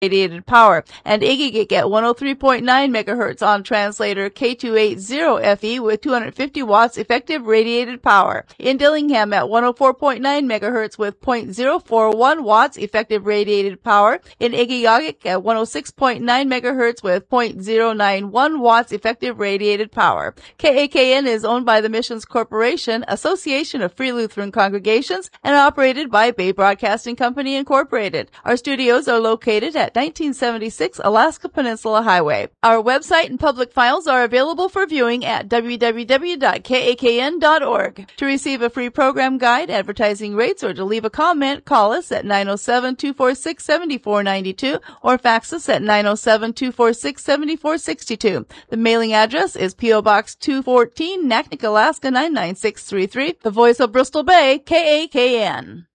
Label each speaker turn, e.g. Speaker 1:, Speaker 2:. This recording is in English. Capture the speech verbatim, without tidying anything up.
Speaker 1: radiated power, and Igigik at one oh three point nine megahertz on translator K two eighty F E with two hundred fifty watts effective radiated power. In Dillingham at one oh four point nine megahertz with zero point zero four one watts effective radiated power. In Igigagik at one oh six point nine megahertz with zero point zero nine one watts effective radiated power. K A K N is owned by the Missions Corporation, Association of Free Lutheran Congregations, and operated by Bay Broadcasting Company, Incorporated. Our studios are located at nineteen seventy-six Alaska Peninsula Highway. Our website and public files are available for viewing at w w w dot k a k n dot org. To receive a free program guide, advertising rates, or to leave a comment, call us at nine oh seven, two four six, seven four nine two or fax us at nine oh seven, two four six, seven four six two. The mailing address is P O Box two fourteen, Naknek, Alaska nine nine six three three. The Voice of Bristol Bay, K A K N.